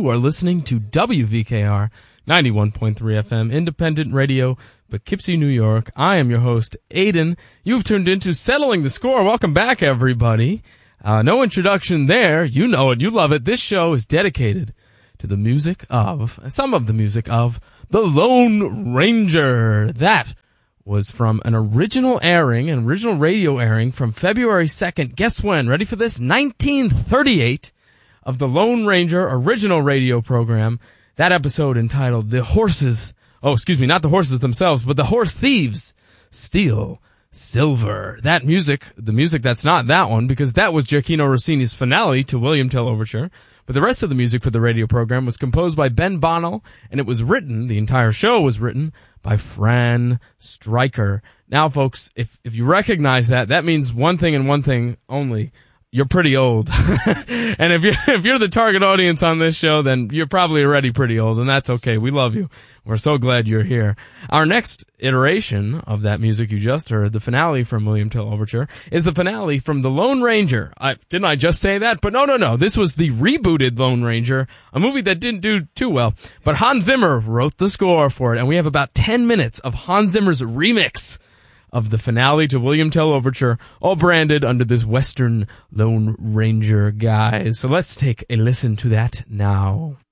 You are listening to WVKR 91.3 FM, independent radio, Poughkeepsie, New York. I am your host, Aiden. You've tuned into Settling the Score. Welcome back, everybody. No introduction there. You know it. You love it. This show is dedicated to the music of, some of the music of, The Lone Ranger. That was from an original radio airing from February 2nd. Guess when? Ready for this? 1938 of The Lone Ranger original radio program. That episode entitled The Horses, not the horses themselves, but the horse thieves steal silver. That music, the music that's not that one, because that was Gioacchino Rossini's finale to William Tell Overture. But the rest of the music for the radio program was composed by Ben Bonnell, and it was written, the entire show was written, by Fran Stryker. Now, folks, if you recognize that, that means one thing and one thing only. You're pretty old. And if you're the target audience on this show, then you're probably already pretty old, and that's okay. We love you. We're so glad you're here. Our next iteration of that music you just heard, the finale from William Tell Overture, is the finale from The Lone Ranger. Didn't I just say that? But no. This was the rebooted Lone Ranger, a movie that didn't do too well. But Hans Zimmer wrote the score for it, and we have about 10 minutes of Hans Zimmer's remix of the finale to William Tell Overture, all branded under this Western Lone Ranger guise. So let's take a listen to that now.